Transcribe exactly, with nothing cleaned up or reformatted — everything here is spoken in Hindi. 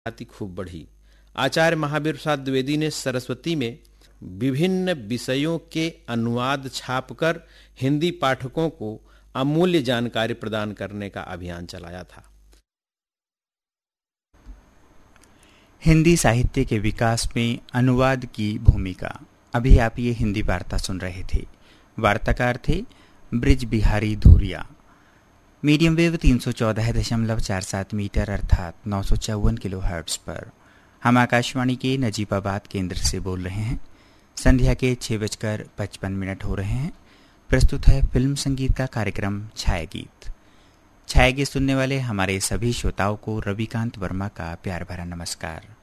ख्याति खूब बढ़ी। आचार्य महावीर प्रसाद द्विवेदी ने सरस्वती में विभिन्न विषयों के अनुवाद छापकर हिंदी पाठकों को अमूल्य जानकारी प्रदान करने का अभियान चलाया था। हिंदी साहित्य के विकास में अनुवाद की भूमिका। अभी आप ये हिंदी वार्ता सुन रहे थे। वार्ताकार थे bridge Bihari Dhuria. Medium wave तीन सौ चौदह दशमलव चार सात मीटर अर्थात नौ सौ चौवन किलो हर्ट्ज पर हम आकाशवाणी के नजीबाबाद केंद्र से बोल रहे हैं। संध्या के छः बजकर पचपन मिनट हो रहे हैं। प्रस्तुत है फिल्म संगीत का कार्यक्रम छाया गीत। छाया गीत सुनने वाले हमारे सभी श्रोताओं को रविकांत वर्मा का प्यार भरा नमस्कार।